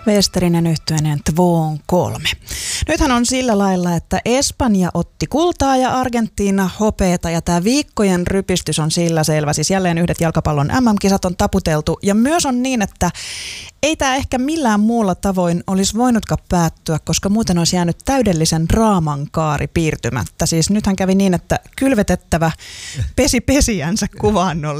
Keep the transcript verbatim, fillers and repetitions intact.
Westerinen yhtyeinen Tvån kolme. Nythän on sillä lailla, että Espanja otti kultaa ja Argentiina hopeeta ja tämä viikkojen rypistys on sillä selvä. Siis jälleen yhdet jalkapallon äm äm-kisat on taputeltu ja myös on niin, että ei tämä ehkä millään muulla tavoin olisi voinutkaan päättyä, koska muuten olisi jäänyt täydellisen draaman kaari piirtymättä. Siis nythän kävi niin, että kylvetettävä pesi pesiänsä kuvaannollisesti.